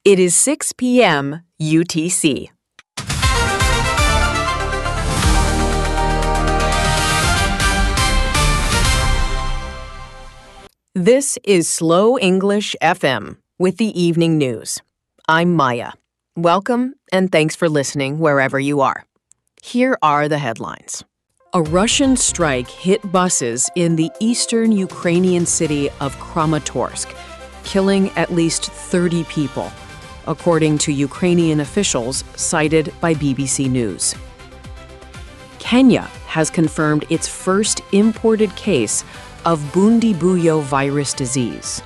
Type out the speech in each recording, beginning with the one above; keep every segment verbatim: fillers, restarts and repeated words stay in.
It is six p.m. U T C. This is Slow English F M with the evening news. I'm Maya. Welcome and thanks for listening wherever you are. Here are the headlines. A Russian strike hit buses in the eastern Ukrainian city of Kramatorsk, killing at least thirty people, according to Ukrainian officials cited by B B C News. Kenya has confirmed its first imported case of Bundibugyo virus disease.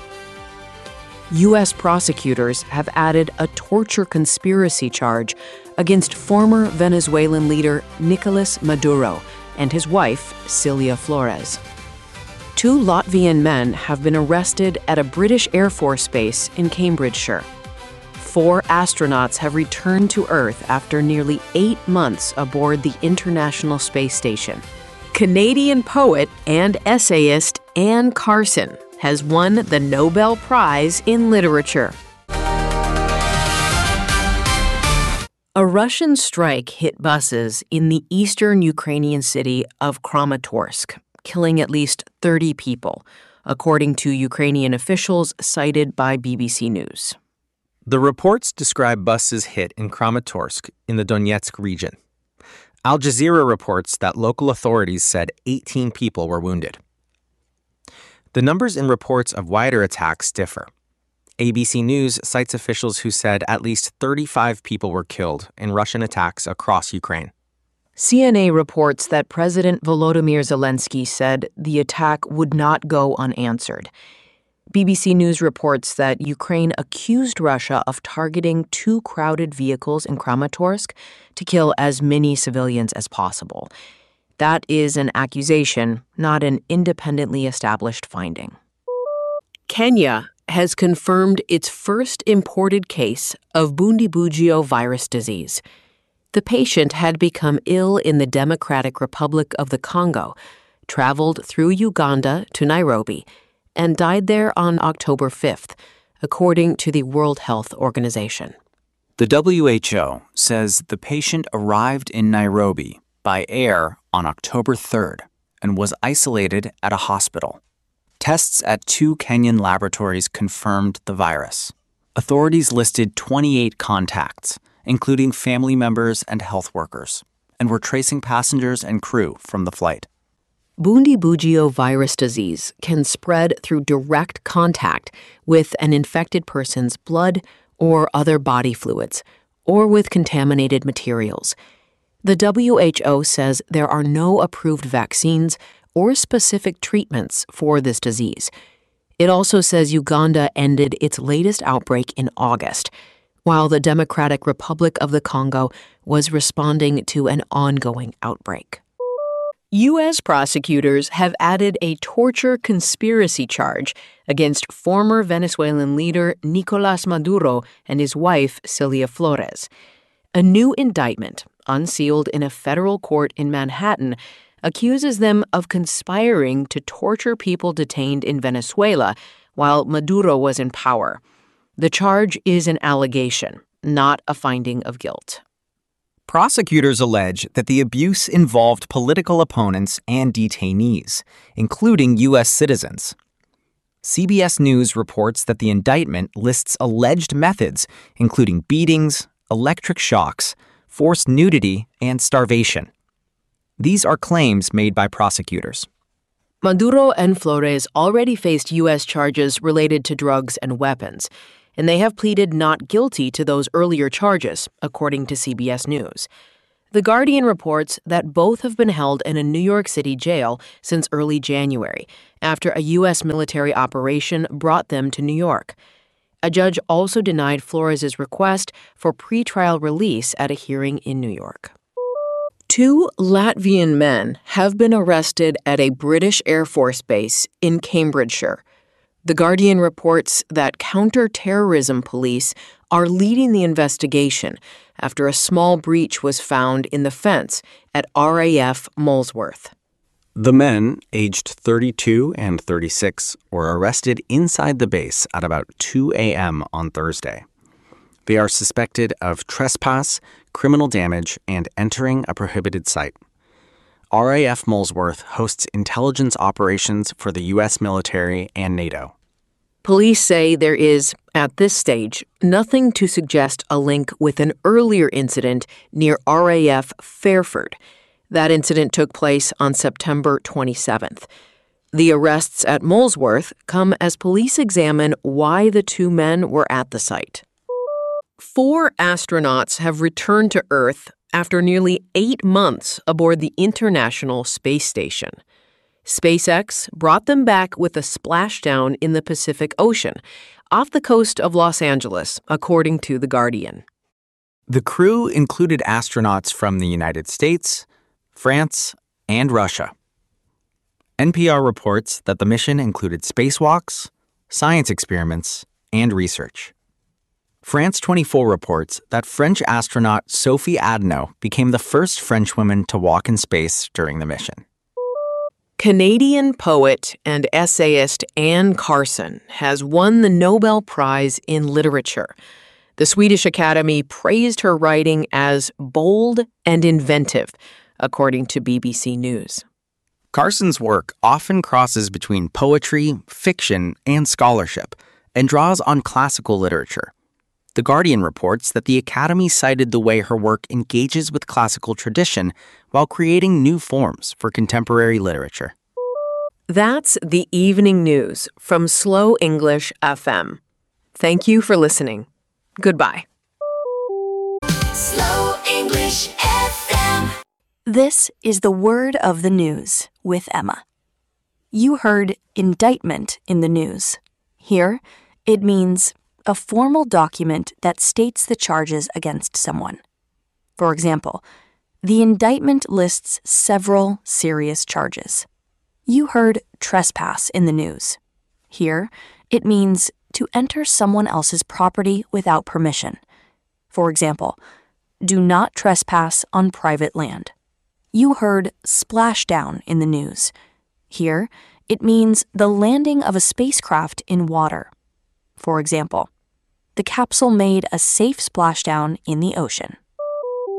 U S prosecutors have added a torture conspiracy charge against former Venezuelan leader Nicolas Maduro and his wife, Cilia Flores. Two Latvian men have been arrested at a British Air Force base in Cambridgeshire. Four astronauts have returned to Earth after nearly eight months aboard the International Space Station. Canadian poet and essayist Anne Carson has won the Nobel Prize in Literature. A Russian strike hit buses in the eastern Ukrainian city of Kramatorsk, killing at least thirty people, according to Ukrainian officials cited by B B C News. The reports describe buses hit in Kramatorsk in the Donetsk region. Al Jazeera reports that local authorities said eighteen people were wounded. The numbers in reports of wider attacks differ. A B C News cites officials who said at least thirty-five people were killed in Russian attacks across Ukraine. C N A reports that President Volodymyr Zelensky said the attack would not go unanswered. B B C News reports that Ukraine accused Russia of targeting two crowded vehicles in Kramatorsk to kill as many civilians as possible. That is an accusation, not an independently established finding. Kenya has confirmed its first imported case of Bundibugyo virus disease. The patient had become ill in the Democratic Republic of the Congo, traveled through Uganda to Nairobi, and died there on October fifth, according to the World Health Organization. The W H O says the patient arrived in Nairobi by air on October third and was isolated at a hospital. Tests at two Kenyan laboratories confirmed the virus. Authorities listed twenty-eight contacts, including family members and health workers, and were tracing passengers and crew from the flight. Bundibugyo virus disease can spread through direct contact with an infected person's blood or other body fluids, or with contaminated materials. The W H O says there are no approved vaccines or specific treatments for this disease. It also says Uganda ended its latest outbreak in August, while the Democratic Republic of the Congo was responding to an ongoing outbreak. U S prosecutors have added a torture conspiracy charge against former Venezuelan leader Nicolas Maduro and his wife, Cilia Flores. A new indictment, unsealed in a federal court in Manhattan, accuses them of conspiring to torture people detained in Venezuela while Maduro was in power. The charge is an allegation, not a finding of guilt. Prosecutors allege that the abuse involved political opponents and detainees, including U S citizens. C B S News reports that the indictment lists alleged methods, including beatings, electric shocks, forced nudity, and starvation. These are claims made by prosecutors. Maduro and Flores already faced U S charges related to drugs and weapons, and they have pleaded not guilty to those earlier charges, according to C B S News. The Guardian reports that both have been held in a New York City jail since early January, after a U S military operation brought them to New York. A judge also denied Flores' request for pretrial release at a hearing in New York. Two Latvian men have been arrested at a British Air Force base in Cambridgeshire. The Guardian reports that counter-terrorism police are leading the investigation after a small breach was found in the fence at R A F Molesworth. The men, aged thirty-two and thirty-six, were arrested inside the base at about two a.m. on Thursday. They are suspected of trespass, criminal damage, and entering a prohibited site. R A F Molesworth hosts intelligence operations for the U S military and NATO. Police say there is, at this stage, nothing to suggest a link with an earlier incident near R A F Fairford. That incident took place on September twenty-seventh. The arrests at Molesworth come as police examine why the two men were at the site. Four astronauts have returned to Earth after nearly eight months aboard the International Space Station. SpaceX brought them back with a splashdown in the Pacific Ocean, off the coast of Los Angeles, according to The Guardian. The crew included astronauts from the United States, France, and Russia. N P R reports that the mission included spacewalks, science experiments, and research. France twenty-four reports that French astronaut Sophie Adno became the first French woman to walk in space during the mission. Canadian poet and essayist Anne Carson has won the Nobel Prize in Literature. The Swedish Academy praised her writing as bold and inventive, according to B B C News. Carson's work often crosses between poetry, fiction, and scholarship, and draws on classical literature. The Guardian reports that the Academy cited the way her work engages with classical tradition while creating new forms for contemporary literature. That's the evening news from Slow English F M. Thank you for listening. Goodbye. Slow English F M. This is the word of the news with Emma. You heard indictment in the news. Here, it means a formal document that states the charges against someone. For example, the indictment lists several serious charges. You heard trespass in the news. Here, it means to enter someone else's property without permission. For example, do not trespass on private land. You heard splashdown in the news. Here, it means the landing of a spacecraft in water. For example, the capsule made a safe splashdown in the ocean.